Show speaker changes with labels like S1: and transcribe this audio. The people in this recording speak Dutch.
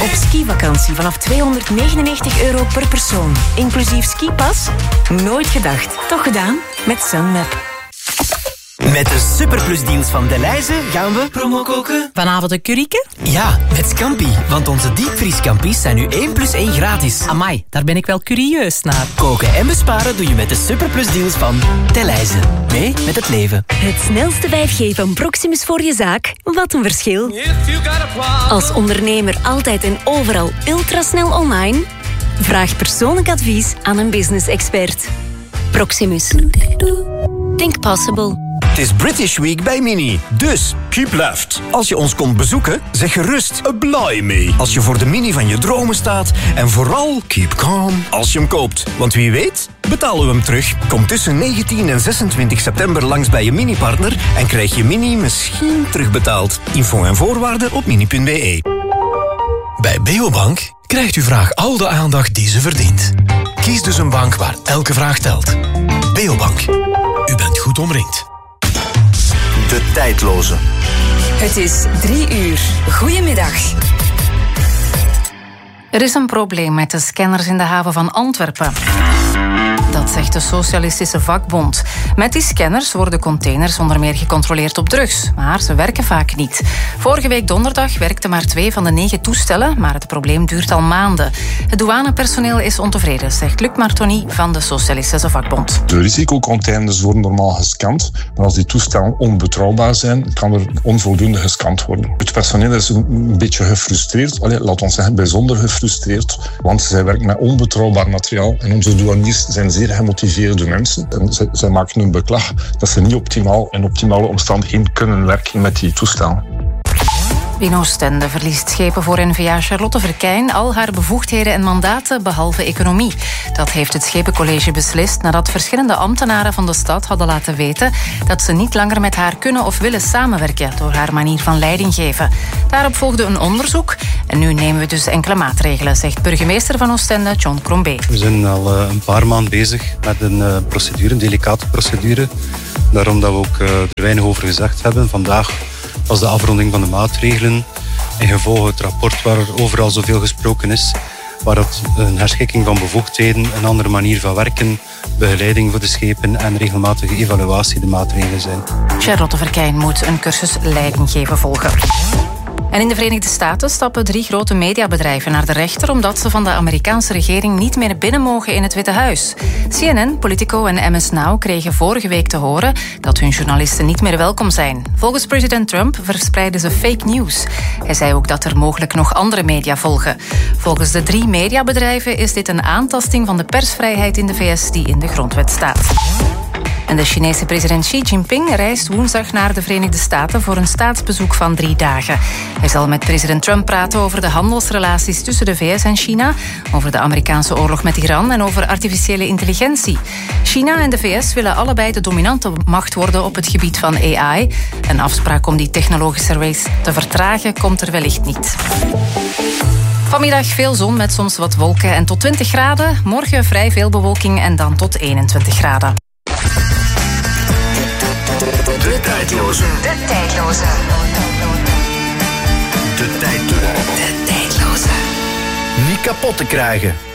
S1: Op skivakantie vanaf €299 per persoon. Inclusief skipas? Nooit gedacht. Toch gedaan? Met Sunweb.
S2: Met de Superplus-deals van Delhaize gaan we promo koken.
S3: Vanavond een curryke?
S2: Ja, met Scampi. Want onze diepvrieskampi's zijn nu 1 + 1 gratis.
S3: Amai, daar ben ik wel curieus naar.
S2: Koken en besparen doe je met de Superplus-deals van Delhaize. Mee met het leven.
S1: Het snelste 5G van Proximus voor je zaak. Wat een verschil. Als ondernemer altijd en overal ultrasnel online? Vraag persoonlijk advies aan een business-expert. Proximus. Think possible.
S4: Het is British Week bij Mini. Dus, keep left. Als je ons komt bezoeken, zeg gerust blij mee. Als je voor de Mini van je dromen staat. En vooral, keep calm als je hem koopt. Want wie weet, betalen we hem terug. Kom tussen 19 en 26 september langs bij je Mini-partner en krijg je Mini misschien terugbetaald. Info en voorwaarden op mini.be.
S5: Bij Beobank krijgt uw vraag al de aandacht die ze verdient. Kies dus een bank waar elke vraag telt. Beobank. U bent goed omringd.
S4: De tijdloze.
S1: Het is 3:00. Goedemiddag.
S3: Er is een probleem met de scanners in de haven van Antwerpen. Dat zegt de Socialistische Vakbond. Met die scanners worden containers onder meer gecontroleerd op drugs. Maar ze werken vaak niet. Vorige week donderdag werkten maar 2 van de 9 toestellen, maar het probleem duurt al maanden. Het douanepersoneel is ontevreden, zegt Luc Martoni van de Socialistische Vakbond.
S6: De risicocontainers worden normaal gescand, maar als die toestellen onbetrouwbaar zijn, kan er onvoldoende gescand worden. Het personeel is een beetje gefrustreerd, laat ons zeggen bijzonder gefrustreerd, want zij werken met onbetrouwbaar materiaal en onze douaniers zijn zeer gemotiveerde mensen. En zij maken een beklag dat ze niet optimaal in optimale omstandigheden kunnen werken met die toestellen.
S3: In Oostende verliest schepen voor N-VA Charlotte Verkijn al haar bevoegdheden en mandaten behalve economie. Dat heeft het Schepencollege beslist nadat verschillende ambtenaren van de stad hadden laten weten dat ze niet langer met haar kunnen of willen samenwerken door haar manier van leiding geven. Daarop volgde een onderzoek en nu nemen we dus enkele maatregelen, zegt burgemeester van Oostende John Crombé.
S7: We zijn al een paar maanden bezig met een procedure, een delicate procedure. Daarom dat we ook er weinig over gezegd hebben. Vandaag was de afronding van de maatregelen. In gevolg het rapport waar er overal zoveel gesproken is, waar het een herschikking van bevoegdheden, een andere manier van werken, begeleiding voor de schepen en regelmatige evaluatie de maatregelen zijn.
S3: Charlotte Verkijn moet een cursus leiding geven volgen. En in de Verenigde Staten stappen 3 grote mediabedrijven naar de rechter omdat ze van de Amerikaanse regering niet meer binnen mogen in het Witte Huis. CNN, Politico en MS Now kregen vorige week te horen dat hun journalisten niet meer welkom zijn. Volgens president Trump verspreiden ze fake news. Hij zei ook dat er mogelijk nog andere media volgen. Volgens de 3 mediabedrijven is dit een aantasting van de persvrijheid in de VS die in de grondwet staat. En de Chinese president Xi Jinping reist woensdag naar de Verenigde Staten voor een staatsbezoek van 3 dagen. Hij zal met president Trump praten over de handelsrelaties tussen de VS en China, over de Amerikaanse oorlog met Iran en over artificiële intelligentie. China en de VS willen allebei de dominante macht worden op het gebied van AI. Een afspraak om die technologische race te vertragen komt er wellicht niet. Vanmiddag veel zon met soms wat wolken en tot 20 graden. Morgen vrij veel bewolking en dan tot 21 graden.
S4: De tijdloze.
S1: De tijdloze.
S4: De tijdloze.
S1: De tijdloze.
S4: Niet kapot te krijgen.